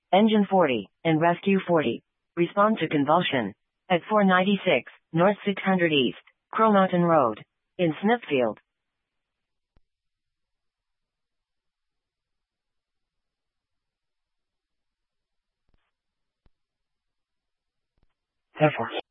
Engine 40, and Rescue 40. Respond to convulsion. At 496, North 600 East, Crow Mountain Road. In Smithfield. Air Force.